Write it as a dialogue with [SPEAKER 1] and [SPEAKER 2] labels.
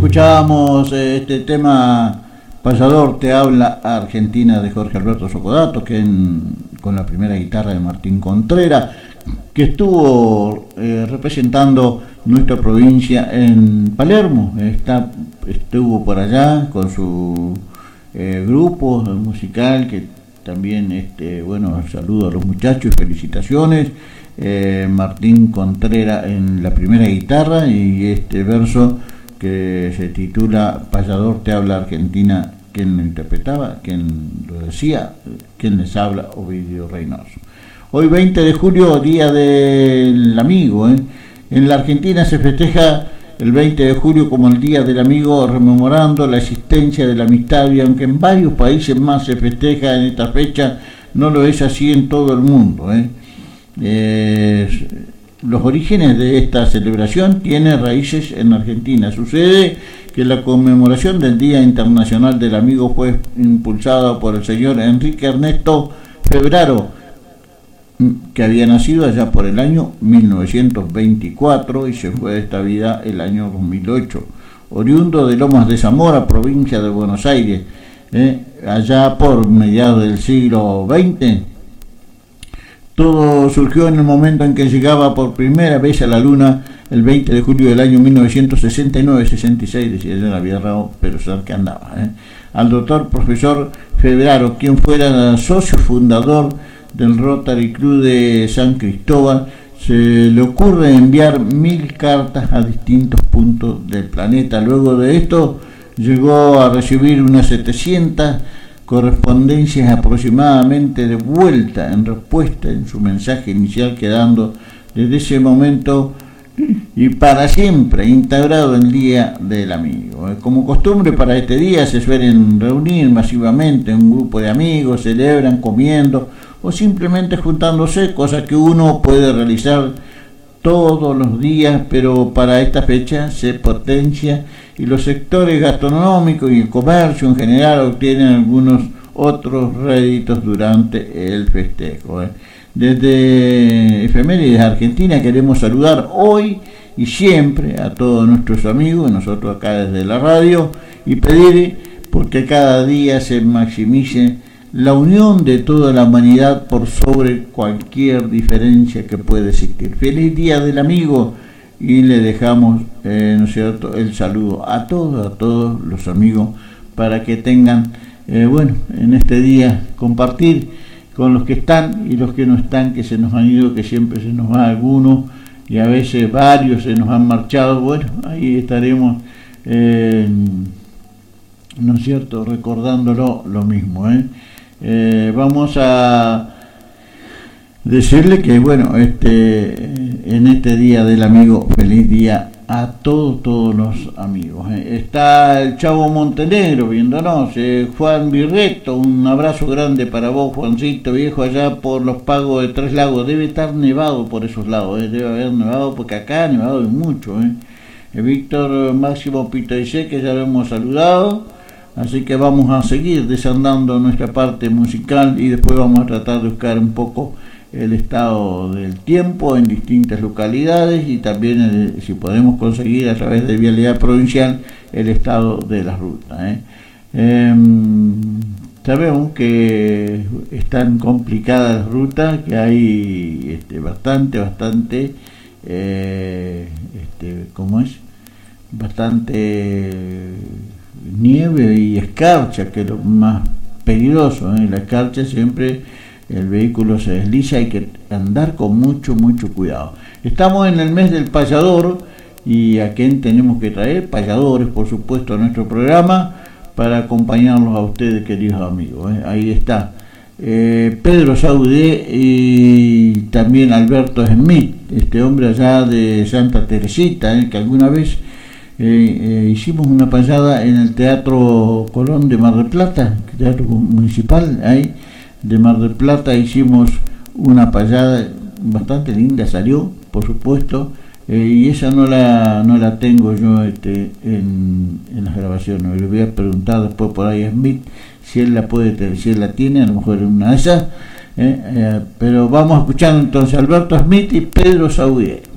[SPEAKER 1] escuchábamos este tema Payador te habla Argentina de Jorge Alberto Soccodato, con la primera guitarra de Martín Contreras, que estuvo representando nuestra provincia en Palermo. Estuvo por allá con su grupo musical, que también saludo a los muchachos, felicitaciones. Martín Contreras en la primera guitarra, y este verso que se titula Payador te habla Argentina, ¿quién lo interpretaba? ¿Quién lo decía? ¿Quién les habla? Ovidio Reynoso. Hoy 20 de julio, Día del Amigo. En la Argentina se festeja el 20 de julio como el Día del Amigo, rememorando la existencia de la amistad, y aunque en varios países más se festeja en esta fecha, no lo es así en todo el mundo. Los orígenes de esta celebración tienen raíces en Argentina. Sucede que la conmemoración del Día Internacional del Amigo fue impulsada por el señor Enrique Ernesto Febraro, que había nacido allá por el año 1924 y se fue de esta vida el año 2008, oriundo de Lomas de Zamora, provincia de Buenos Aires, allá por mediados del siglo XX. Todo surgió en el momento en que llegaba por primera vez a la Luna el 20 de julio del año 1969-66, decía yo, la había errado, pero saber que andaba, al doctor profesor Febraro, quien fuera socio fundador del Rotary Club de San Cristóbal. Se le ocurre enviar 1000 cartas a distintos puntos del planeta. Luego de esto llegó a recibir unas 700 correspondencias aproximadamente de vuelta en respuesta en su mensaje inicial, quedando desde ese momento y para siempre integrado el Día del Amigo. Como costumbre, para este día se suelen reunir masivamente un grupo de amigos, celebran comiendo o simplemente juntándose, cosa que uno puede realizar todos los días, pero para esta fecha se potencia, y los sectores gastronómicos y el comercio en general obtienen algunos otros réditos durante el festejo. Desde Efemérides Argentina queremos saludar hoy y siempre a todos nuestros amigos, nosotros acá desde la radio, y pedir porque cada día se maximice la unión de toda la humanidad por sobre cualquier diferencia que pueda existir. Feliz Día del Amigo, y le dejamos, ¿no es cierto?, el saludo a todos los amigos, para que tengan, en este día compartir con los que están y los que no están, que se nos han ido, que siempre se nos va alguno, y a veces varios se nos han marchado. Bueno, ahí estaremos, ¿no es cierto?, recordándolo lo mismo. Vamos a decirle que en este Día del Amigo, feliz día a todos los amigos. Está el Chavo Montenegro viéndonos, Juan Virreto, un abrazo grande para vos, Juancito viejo, allá por los Pagos de Tres Lagos. Debe estar nevado por esos lados, debe haber nevado, porque acá ha nevado mucho. Víctor Máximo Pitoisé, que ya lo hemos saludado. Así que vamos a seguir desandando nuestra parte musical, y después vamos a tratar de buscar un poco el estado del tiempo en distintas localidades, y también si podemos conseguir a través de Vialidad Provincial el estado de las rutas. Sabemos que están complicadas las rutas, que hay bastante nieve y escarcha, que es lo más peligroso. La escarcha siempre el vehículo se desliza, hay que andar con mucho cuidado. Estamos en el mes del payador, y a quien tenemos que traer payadores, por supuesto, a nuestro programa para acompañarlos a ustedes, queridos amigos. Ahí está Pedro Saudé y también Alberto Smith, este hombre allá de Santa Teresita, que alguna vez hicimos una payada en el Teatro Colón de Mar del Plata, Teatro Municipal ahí de Mar del Plata. Hicimos una payada bastante linda, salió, por supuesto, y esa no la tengo yo en las grabaciones. Le voy a preguntar después por ahí a Smith si él la puede tener, si él la tiene, a lo mejor en una de esas, pero vamos a escuchar entonces a Alberto Smith y Pedro Saudé.